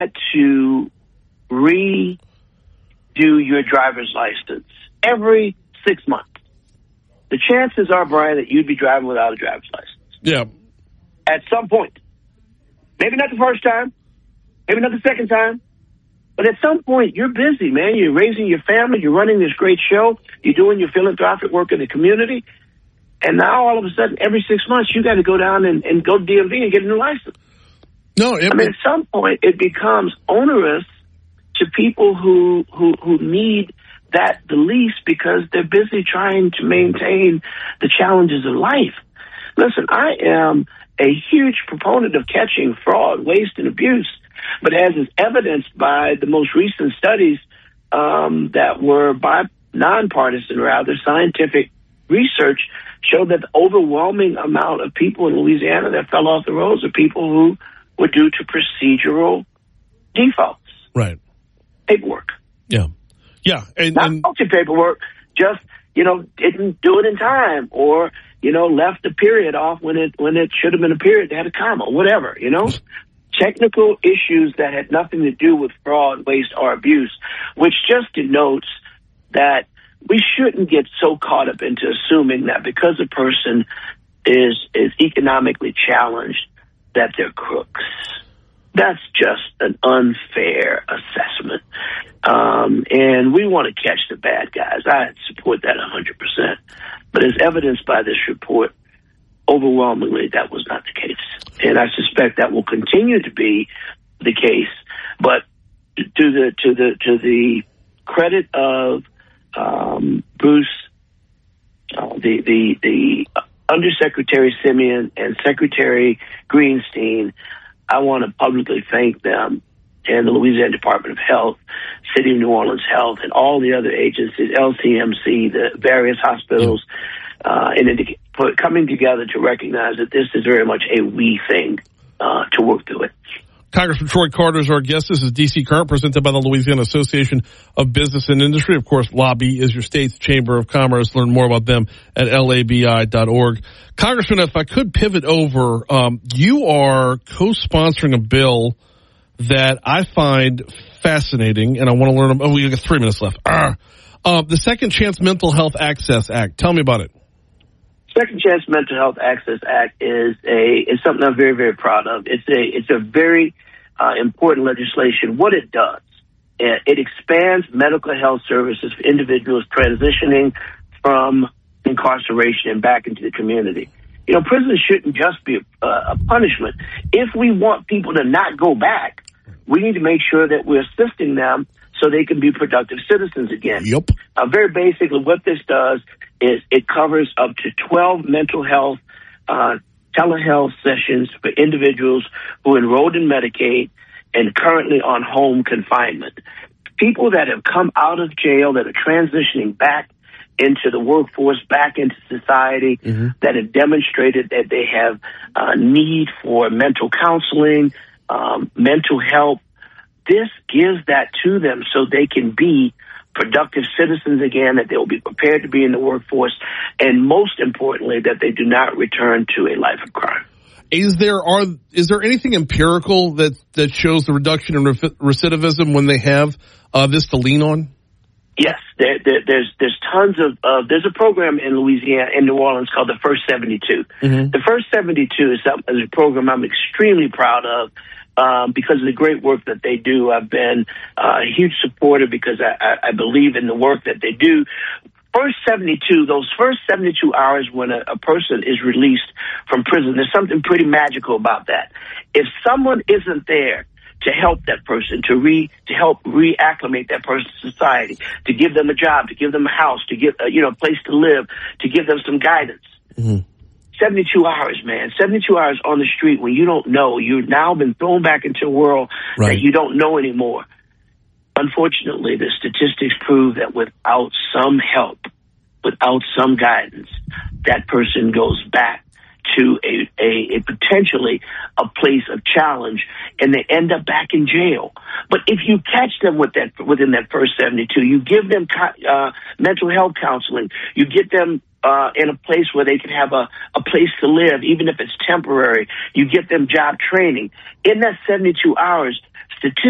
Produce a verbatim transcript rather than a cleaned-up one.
to redo your driver's license every six months, the chances are, Brian, that you'd be driving without a driver's license. Yeah. At some point. Maybe not the first time. Maybe not the second time. But at some point, you're busy, man. You're raising your family. You're running this great show. You're doing your philanthropic work in the community. And now, all of a sudden, every six months, you got to go down and, and go to D M V and get a new license. No, it, I mean, at some point, it becomes onerous to people who, who, who need that the least because they're busy trying to maintain the challenges of life. Listen, I am a huge proponent of catching fraud, waste, and abuse, but as is evidenced by the most recent studies um, that were by nonpartisan, rather scientific research, showed that the overwhelming amount of people in Louisiana that fell off the roads are people who were due to procedural defaults. Right. Paperwork. Yeah. Yeah. And, Not and faulty paperwork, just, you know, didn't do it in time or, you know, left a period off when it when it should have been a period. They had a comma, whatever, you know. Technical issues that had nothing to do with fraud, waste, or abuse, which just denotes that we shouldn't get so caught up into assuming that because a person is is economically challenged that they're crooks. That's just an unfair assessment. Um, and we want to catch the bad guys. I support that one hundred percent. But as evidenced by this report, overwhelmingly that was not the case. And I suspect that will continue to be the case. But to the to the to the credit of um, Bruce, uh, the the the Undersecretary Simeon and Secretary Greenstein, I want to publicly thank them and the Louisiana Department of Health, City of New Orleans Health, and all the other agencies, L C M C, the various hospitals, uh, and indica- for coming together to recognize that this is very much a we thing uh, to work through it. Congressman Troy Carter is our guest. This is D C Current, presented by the Louisiana Association of Business and Industry. Of course, Lobby is your state's Chamber of Commerce. Learn more about them at L A B I dot org. Congressman, if I could pivot over, um, you are co-sponsoring a bill that I find fascinating, and I want to learn. Oh, we got three minutes left. Uh, the Second Chance Mental Health Access Act. Tell me about it. Second Chance Mental Health Access Act is a is something I'm very, very proud of. It's a it's a very uh, important legislation. What it does, uh, it expands medical health services for individuals transitioning from incarceration and back into the community. You know, prison shouldn't just be a, a punishment. If we want people to not go back, we need to make sure that we're assisting them so they can be productive citizens again. Yep. Uh, very basically, what this does is it covers up to twelve mental health uh, telehealth sessions for individuals who enrolled in Medicaid and currently on home confinement. People that have come out of jail that are transitioning back into the workforce, back into society, mm-hmm. that have demonstrated that they have a need for mental counseling, um, mental help. This gives that to them so they can be productive citizens again, that they will be prepared to be in the workforce, and most importantly, that they do not return to a life of crime. Is there are is there anything empirical that, that shows the reduction in recidivism when they have uh, this to lean on? Yes, there, there, there's there's tons of uh, there's a program in Louisiana, in New Orleans, called the First seventy-two. Mm-hmm. The First seventy-two is, some, is a program I'm extremely proud of um, because of the great work that they do. I've been uh, a huge supporter because I, I, I believe in the work that they do. First seventy-two, those first seventy-two hours when a, a person is released from prison, there's something pretty magical about that. If someone isn't there to help that person, to re to help reacclimate that person to society, to give them a job, to give them a house, to give uh, you know a place to live, to give them some guidance. Mm-hmm. seventy-two hours, man. seventy-two hours on the street when you don't know. You've now been thrown back into a world right. that you don't know anymore. Unfortunately, the statistics prove that without some help, without some guidance, that person goes back to a, a, a potentially a place of challenge, and they end up back in jail. But if you catch them with that within that first seventy-two, you give them uh, mental health counseling, you get them uh, in a place where they can have a, a place to live, even if it's temporary, you get them job training. In that seventy-two hours, statistics